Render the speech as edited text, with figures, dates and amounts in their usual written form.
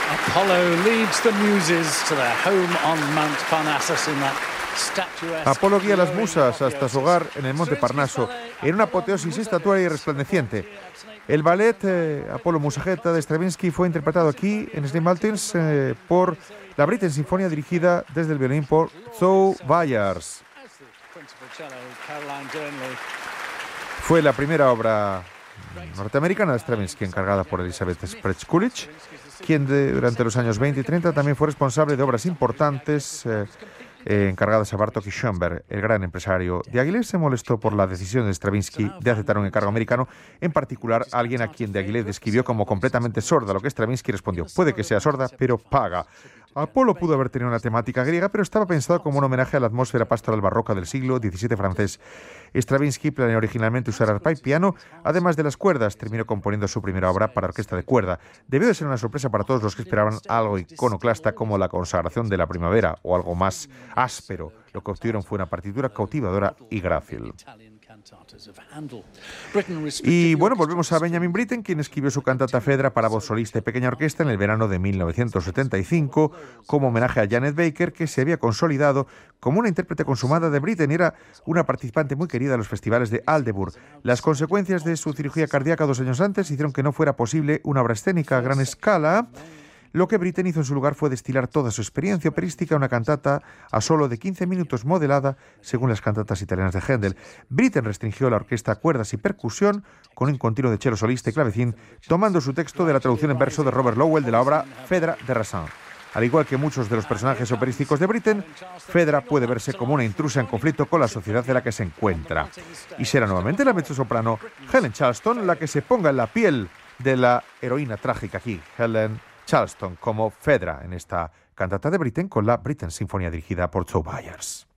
Apollo leads the muses to their home on Mount Parnassus in that statuesque... Apolo guía a las musas hasta su hogar en el monte Parnaso, en una apoteosis estatuaria y resplandeciente. El ballet Apolo Musageta de Stravinsky fue interpretado aquí, en Snake Mountains, por la Britten Sinfonia, dirigida desde el violín por Zoe Byers. Fue la primera obra norteamericana de Stravinsky encargada por Elizabeth Sprague Coolidge, quien durante los años 20 y 30 también fue responsable de obras importantes encargadas a Bartók y Schoenberg. El gran empresario Diaghilev se molestó por la decisión de Stravinsky de aceptar un encargo americano, en particular alguien a quien Diaghilev describió como completamente sorda, lo que Stravinsky respondió: puede que sea sorda, pero paga. Apolo pudo haber tenido una temática griega, pero estaba pensado como un homenaje a la atmósfera pastoral barroca del siglo XVII francés. Stravinsky planeó originalmente usar arpa y piano, además de las cuerdas. Terminó componiendo su primera obra para orquesta de cuerda. Debió de ser una sorpresa para todos los que esperaban algo iconoclasta como la consagración de la primavera o algo más áspero. Lo que obtuvieron fue una partitura cautivadora y grácil. Y bueno, volvemos a Benjamin Britten, quien escribió su cantata Fedra para voz solista y pequeña orquesta en el verano de 1975, como homenaje a Janet Baker, que se había consolidado como una intérprete consumada de Britten y era una participante muy querida en los festivales de Aldeburgh. Las consecuencias de su cirugía cardíaca 2 años antes hicieron que no fuera posible una obra escénica a gran escala. Lo que Britten hizo en su lugar fue destilar toda su experiencia operística a una cantata a solo de 15 minutos modelada según las cantatas italianas de Händel. Britten restringió la orquesta a cuerdas y percusión con un continuo de cello solista y clavecín, tomando su texto de la traducción en verso de Robert Lowell de la obra Fedra de Racine. Al igual que muchos de los personajes operísticos de Britten, Fedra puede verse como una intrusa en conflicto con la sociedad en la que se encuentra. Y será nuevamente la mezzosoprano Helen Charleston la que se ponga en la piel de la heroína trágica aquí, Helen Charleston, como Fedra en esta cantata de Britten con la Britten Sinfonía dirigida por Zoe Byers.